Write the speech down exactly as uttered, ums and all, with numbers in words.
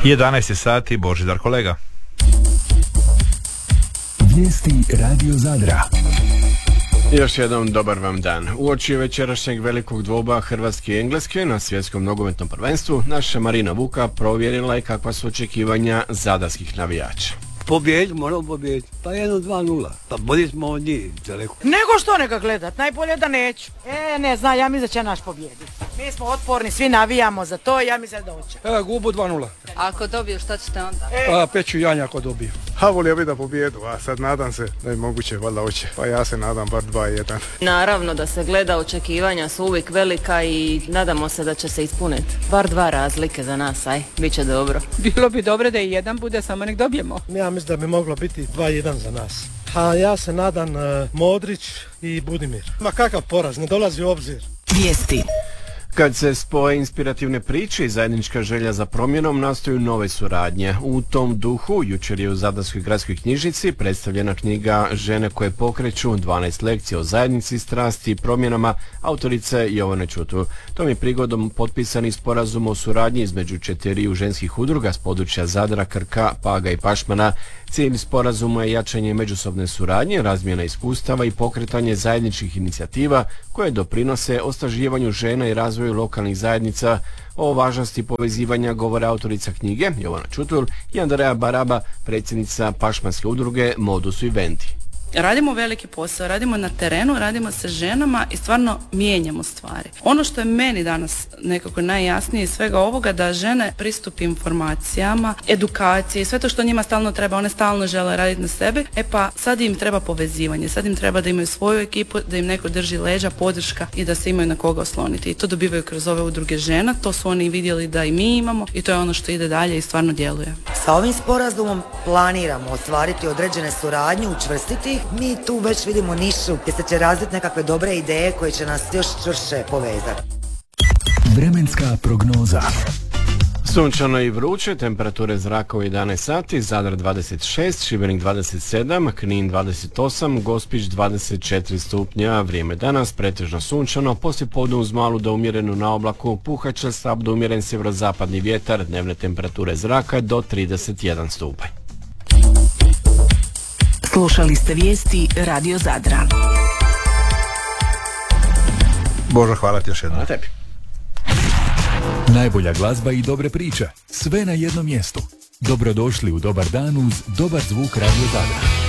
jedanaest sati, Božidar Kolega. Vijesti Radio Zadra. Još jednom dobar vam dan. Uoči večerašnjeg velikog dvoboja Hrvatske i Engleske na svjetskom nogometnom prvenstvu, naša Marina Vuka provjerila je kakva su očekivanja zadarskih navijača. Pobjedi, moramo pobjediti. Pa jedno, dva, nula. Pa bolji smo od njih, daleko. Nego što neka gledat, najbolje da neću. E, ne znam, ja mislim da će naš pobjediti. Mi smo otporni, svi navijamo za to i ja mislim da hoće. Evo, gubu dva nula. Ako dobiju, šta ćete onda? Pa peću janja ako dobiju. Ha, volio bi da pobjedu, a sad nadam se da je moguće, valjda hoće. Pa ja se nadam bar dva jedan. Naravno da se gleda, očekivanja su uvijek velika i nadamo se da će se ispuniti. Bar dva razlike za nas, aj, bit će dobro. Bilo bi dobro da i jedan bude, samo nek dobijemo. Ja mislim da bi moglo biti dva jedan za nas. A ja se nadam uh, Modrić i Budimir. Ma kakav poraz, ne dolazi u obzir. Vijesti. Kad se spoje inspirativne priče i zajednička želja za promjenom, nastaju nove suradnje. U tom duhu, jučer je u Zadarskoj gradskoj knjižnici predstavljena knjiga Žene koje pokreću, dvanaest lekcija o zajednici, strasti i promjenama, autorice Jovane Čutu. Tom je prigodom potpisani sporazum o suradnji između četiriju ženskih udruga s područja Zadra, Krka, Paga i Pašmana. Cilj sporazuma je jačanje međusobne suradnje, razmjena iskustava i pokretanje zajedničkih inicijativa koje doprinose osnaživanju žena i razvoju lokalnih zajednica. O važnosti povezivanja govore autorica knjige Jovana Čutul i Andreja Baraba, predsjednica Pašmanske udruge Modus Vivendi. Radimo veliki posao, radimo na terenu, radimo sa ženama i stvarno mijenjamo stvari. Ono što je meni danas nekako najjasnije iz svega ovoga, da žene pristup informacijama, edukaciji, sve to što njima stalno treba, one stalno žele raditi na sebi, e pa sad im treba povezivanje, sad im treba da imaju svoju ekipu, da im neko drži leđa, podrška i da se imaju na koga osloniti. I to dobivaju kroz ove udruge žena, to su oni vidjeli da i mi imamo i to je ono što ide dalje i stvarno djeluje. Sa ovim sporazumom planiramo ostvariti određene suradnje, učvrstiti. Mi tu već vidimo nišu gdje se će razviti nekakve dobre ideje koje će nas još čvršće povezati. Vremenska prognoza. Sunčano i vruće, temperature zraka u jedanaest sati, Zadar dvadeset šest, Šibenik dvadeset sedam, Knin dvadeset osam, Gospić dvadeset četiri stupnja. Vrijeme danas pretežno sunčano, poslije podne uz malu do umjerenu na oblaku, puhaće slab do umjeren sjeverozapadni vjetar, dnevne temperature zraka do trideset jedan stupanj. Slušali ste vijesti Radio Zadra. Božo, hvala ti još jednom. Hvala tebi. Najbolja glazba i dobre priče. Sve na jednom mjestu. Dobrodošli u Dobar dan uz dobar zvuk Radio Zadra.